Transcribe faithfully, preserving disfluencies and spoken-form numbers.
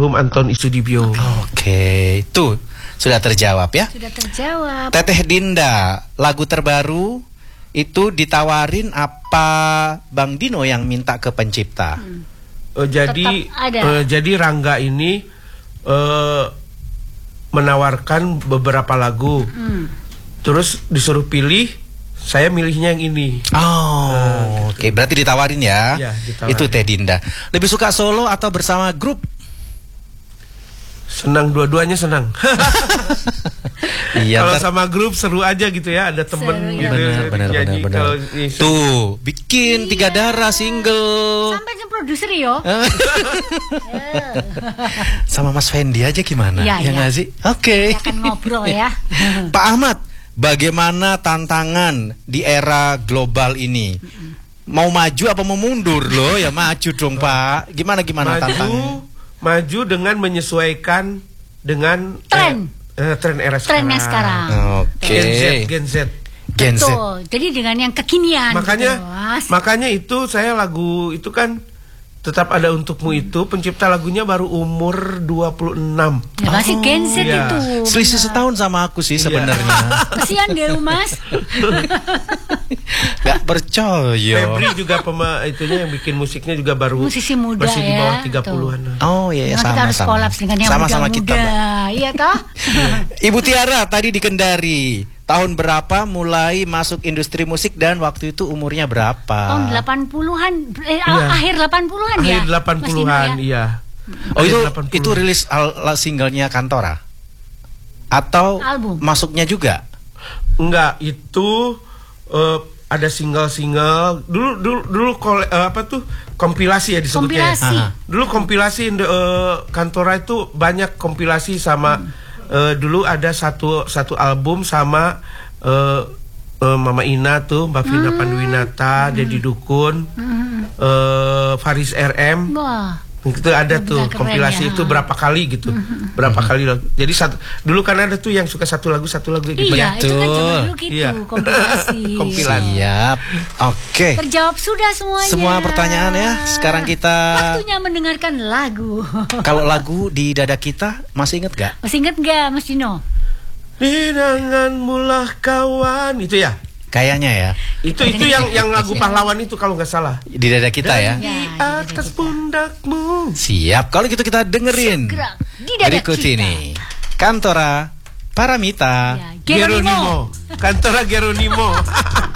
almarhum Anton Isudibyo. Oke, tuh sudah terjawab ya. Sudah terjawab. Teteh Dinda, lagu terbaru itu ditawarin apa Bang Dino yang minta ke pencipta? Hmm. Uh, jadi ada. uh, jadi Rangga ini uh, menawarkan beberapa lagu, Hmm. terus disuruh pilih, saya milihnya yang ini. Oh, Nah, oke, okay. Berarti ditawarin ya. Ya, ditawarin. Itu Teh Dinda. Lebih suka solo atau bersama grup? Senang, dua-duanya senang. Iya. Kalau ntar- sama grup seru aja gitu ya, ada temen Seru, gitu. Benar, benar, nyanyi. benar, benar. Kalau ini- Tuh, bikin tiga darah single. Sampai ke produser yo. Sama Mas Fendi aja gimana? Iya, ya iya. nggak sih? Oke. Kita akan ngobrol ya. Pak Ahmad, bagaimana tantangan di era global ini? Mau maju apa mau mundur loh? Ya maju dong Pak. Gimana gimana tantangan? maju, maju dengan menyesuaikan dengan Tren. eh, eh, tren era sekarang. Trennya sekarang. Oke. Gen Z, Gen Z. Gen Z. Betul. Jadi dengan yang kekinian. Makanya, gitu, Mas. makanya itu saya lagu itu kan Tetap Ada Untukmu itu pencipta lagunya baru umur dua puluh enam. Ya, masih Gen Z iya. itu. Selisih benar. setahun sama aku sih Iya. sebenarnya. Kesian deh lu, Mas. Gak percaya. Febri juga pema itunya yang bikin musiknya juga baru Musisi muda masih di ya, bawah tiga puluhan. Oh iya, ya, Memang kita harus sama-sama. kolaps dengan yang Sama-sama muda-muda. kita, Mbak. Iya toh? Ibu Tiara tadi di Kendari. Tahun berapa mulai masuk industri musik dan waktu itu umurnya berapa? Tahun delapan puluhan, eh, Iya. akhir delapan puluhan ya. Akhir delapan Mas Dino puluhan, ya? iya. Oh itu Akhir delapan puluhan. itu rilis al- al- singlenya Kantora atau Album. masuknya juga? Enggak, itu eh, ada single-single. Dulu dulu dulu kole- eh, apa tuh? Kompilasi ya disebutnya. Kompilasi. Aha. Dulu kompilasi eh, Kantora itu banyak kompilasi sama Hmm. eh, dulu ada satu satu album sama eh, eh, Mama Ina tuh, Mbak Vina Hmm. Panduwinata, Dedi Dukun, eh, Faris R M. Wah. Itu ada Oh, tuh bisa keren kompilasi ya. itu berapa kali gitu. Berapa kali lagu. Jadi satu dulu kan ada tuh yang suka satu lagu satu lagu gitu. Iya, itu kan zaman dulu gitu, Iya. kompilasi. Kompilasi. Siap. Oke. Terjawab sudah semuanya. Semua pertanyaan ya. Sekarang kita Waktunya mendengarkan lagu. kalau lagu di dada kita masih inget gak? Masih inget gak Mas Dino? Hidanganmu lah kawan, itu ya. Kayaknya ya. Itu itu yang yang lagu pahlawan itu kalau nggak salah. Di dada kita ya. Di Ya, di atas dada kita. pundakmu. Siap. Kalau gitu kita dengerin Segera di dada berikut kita. ini. Kantora Paramita. Ya, Geronimo. Geronimo. Kantora Geronimo.